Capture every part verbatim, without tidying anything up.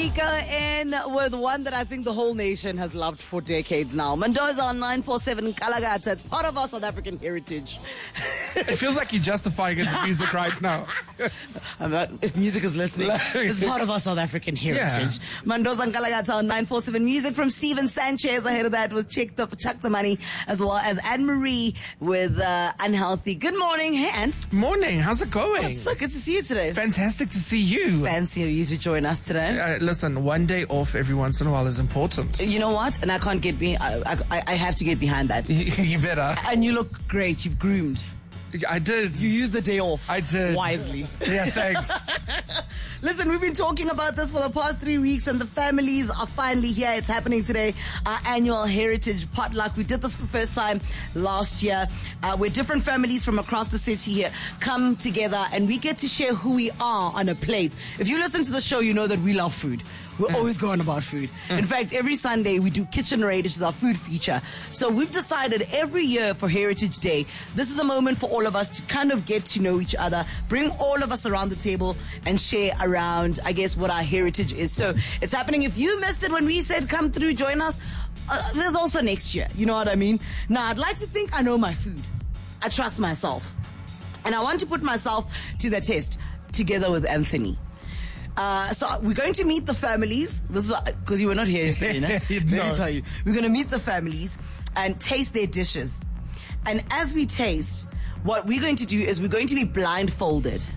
We go in with one that I think the whole nation has loved for decades now. Mendoza on nine four seven Kalagata. It's part of our South African heritage. It feels like you're justifying its music right now. I'm not, if music is listening, it's part of our South African heritage. Yeah. Mendoza and Kalagata on nine four seven. Music from Steven Sanchez. Ahead of that with Check the, Chuck the Money, as well as Anne-Marie with uh, Unhealthy. Good morning, Hans. Morning. How's it going? Oh, it's so good to see you today. Fantastic to see you. Fancy of you to join us today. Uh, listen, one day off every once in a while is important. You know what? And I can't get be. I, I, I have to get behind that. You better. And you look great. You've groomed. I did. You used the day off. I did. Wisely. Yeah, thanks. Listen, we've been talking about this for the past three weeks and the families are finally here. It's happening today. Our annual Heritage Potluck. We did this for the first time last year, uh, where different families from across the city here come together and we get to share who we are on a plate. If you listen to the show, you know that we love food. We're mm. always going about food. Mm. In fact, every Sunday we do Kitchen Raid, which is our food feature. So we've decided every year for Heritage Day, this is a moment for all of us to kind of get to know each other, bring all of us around the table and share around, I guess, what our heritage is. So it's happening. If you missed it when we said come through, join us, uh, there's also next year. You know what I mean? Now, I'd like to think I know my food. I trust myself. And I want to put myself to the test together with Anthony. Uh, so we're going to meet the families. This is because you were not here yesterday, no? Let No. me tell you. We're going to meet the families and taste their dishes. And as we taste, what we're going to do is we're going to be blindfolded.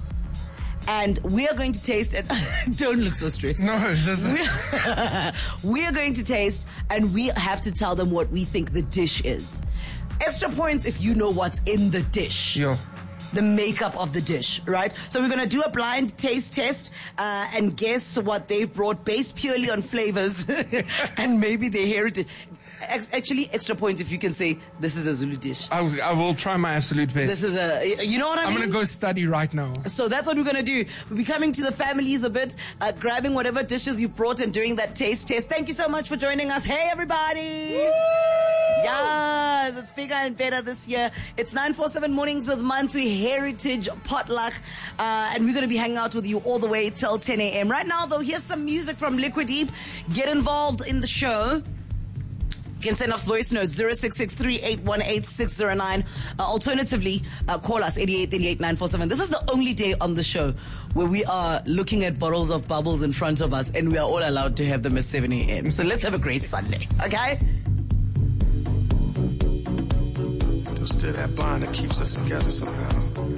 And we are going to taste it. Don't look so stressed. No, this is... We're, we are going to taste and we have to tell them what we think the dish is. Extra points if you know what's in the dish. Yo. The makeup of the dish, right? So we're going to do a blind taste test uh, and guess what they've brought based purely on flavors and maybe their heritage. Actually, extra points if you can say this is a Zulu dish. I, I will try my absolute best. This is a, you know what I I'm mean? going to go study right now. So that's what we're going to do. We'll be coming to the families a bit, uh, grabbing whatever dishes you've brought and doing that taste test. Thank you so much for joining us. Hey, everybody. Woo! Yes, it's bigger and better this year. It's nine four seven Mornings with Mansu Heritage Potluck. Uh, and we're going to be hanging out with you all the way till ten a.m. Right now, though, here's some music from Liquid Deep. Get involved in the show. You can send us voice notes, zero six six three eight one eight six zero nine. Uh, alternatively, uh, call us, eight eight eight eight nine four seven. This is the only day on the show where we are looking at bottles of bubbles in front of us and we are all allowed to have them at seven a.m. So let's have a great Sunday, okay? There's still that bond that keeps us together somehow.